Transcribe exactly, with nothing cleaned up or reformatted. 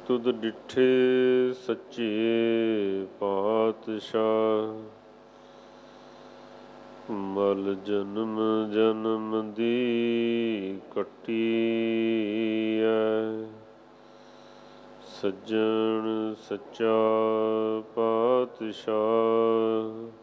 ਤੁਧ ਡਿਠੇ ਸੱਚੇ ਪਾਤਸ਼ਾਹ। ਮਲ ਜਨਮ ਜਨਮ ਦੀ ਕੱਟੀ ਐ, ਸੱਜਣ ਸੱਚਾ ਪਾਤਸ਼ਾਹ।